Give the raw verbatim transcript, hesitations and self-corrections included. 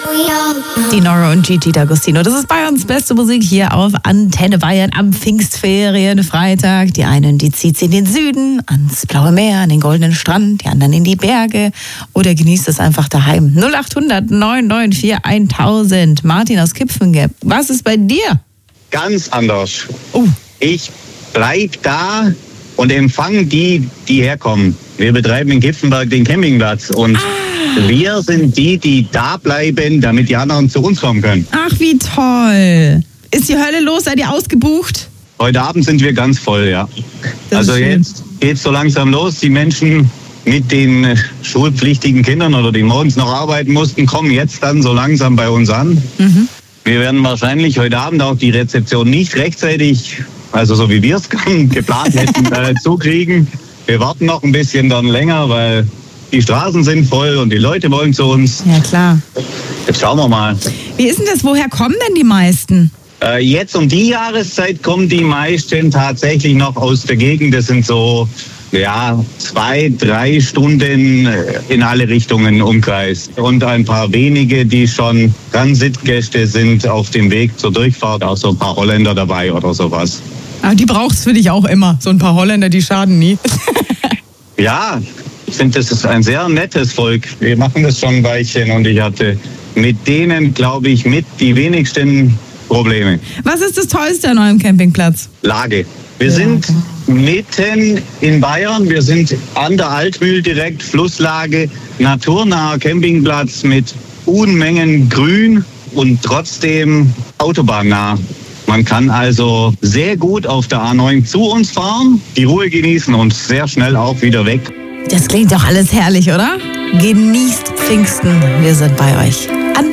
Die Nora und Gigi D'Agostino. Das ist bei uns beste Musik hier auf Antenne Bayern am Pfingstferienfreitag. Die einen, die zieht sie in den Süden, ans Blaue Meer, an den goldenen Strand, die anderen in die Berge oder genießt es einfach daheim. null acht hundert neun neun vier tausend. Martin aus Kipfengeb. Was ist bei dir? Ganz anders. Oh. Ich bleib da und empfange die, die herkommen. Wir betreiben in Kipfenberg den Campingplatz und ah. wir sind die, die da bleiben, damit die anderen zu uns kommen können. Ach, wie toll. Ist die Hölle los? Seid ihr ausgebucht? Heute Abend sind wir ganz voll, ja. Das also jetzt geht's so langsam los. Die Menschen mit den schulpflichtigen Kindern oder die morgens noch arbeiten mussten, kommen jetzt dann so langsam bei uns an. Mhm. Wir werden wahrscheinlich heute Abend auch die Rezeption nicht rechtzeitig, also so wie wir es geplant hätten, äh, zukriegen. Wir warten noch ein bisschen dann länger, weil die Straßen sind voll und die Leute wollen zu uns. Ja, klar. Jetzt schauen wir mal. Wie ist denn das? Woher kommen denn die meisten? Äh, jetzt um die Jahreszeit kommen die meisten tatsächlich noch aus der Gegend. Das sind so, ja, zwei, drei Stunden in alle Richtungen Umkreis. Und ein paar wenige, die schon Transitgäste sind auf dem Weg zur Durchfahrt. Auch so ein paar Holländer dabei oder sowas. Ah, die braucht's für dich auch immer. So ein paar Holländer, die schaden nie. Ja, ich finde, das ist ein sehr nettes Volk. Wir machen das schon ein Weilchen und ich hatte mit denen, glaube ich, mit die wenigsten Probleme. Was ist das Tollste an eurem Campingplatz? Lage. Wir ja. sind mitten in Bayern. Wir sind an der Altmühl direkt, Flusslage, naturnaher Campingplatz mit Unmengen Grün und trotzdem autobahnnah. Man kann also sehr gut auf der A neun zu uns fahren, die Ruhe genießen und sehr schnell auch wieder weg. Das klingt doch alles herrlich, oder? Genießt Pfingsten. Wir sind bei euch.